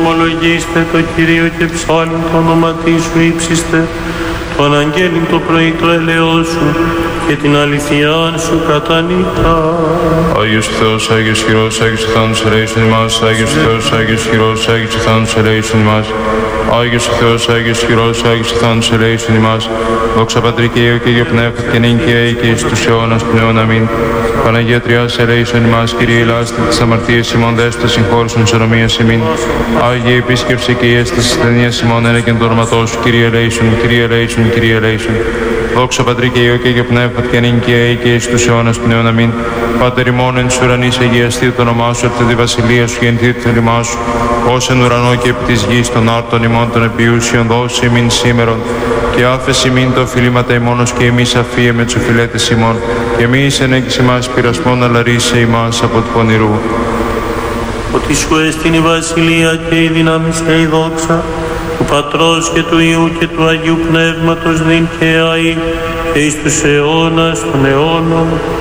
Ομολογήστε το Κυρίο και ψάλλον το όνομα σου ύψιστε, το αναγγέλιν το πρωί το ελαιό σου και την αληθειάν σου κατά νύχτα. Άγιος Θεός, Άγιος Χειρός, Άγιος Θάνος ελέησον ημάς, Άγιος Θεός, Άγιος Χειρός, Άγιος Θάνος ελέησον ημάς. Άγιος Θεός, Άγιος Χειρός, Άγιος Θάνος ελέησον ημάς. Δόξα Πατρί και Υιό και Υιό Πνεύμα και νυν και αεί και εις τους αιώνας πλέον. Αμήν. Παναγία Τριάς ελέησον ημάς, Κύριε ελάστε τις αμαρτίες ημών, δέστε συγχώρησον της ορομίας ημίν. Άγιε επίσκεψε και η έσταση της ταινίας ημών, ένεκεν το όνομα σου, Κύριε ελέησον, Κύριε ελέησον, Κύριε ελέησον. Δόξα Πατρί και Υιό και Υιό Πνεύμα και νυν και αεί και εις τους αιώνας πλέον. Αμήν. Πάτερ ημών εν της ουρανής, αγιαστείτε το όνομά σου, έρθετε τη βασιλεία σου, γεννηθείτε το θέλημά σου, ως εν ουρανό και επί της γης των άρτων ημών των επιούσιων, δώσει ημίν σήμερον, και άφεση ημίν το οφειλήματα ημώνος και εμείς αφίε με τους οφειλέτες ημών, και εμείς ενέκεις ημάς πειρασμόν, αλλά ρίσε ημάς από του πονηρού. Ότι σου έστειν η βασιλεία και η δύναμη και η δόξα, του Πατρός και του Υιού και του Αγίου Πνεύματος νυν και αεί και εις τους αιώνας των αιώνων.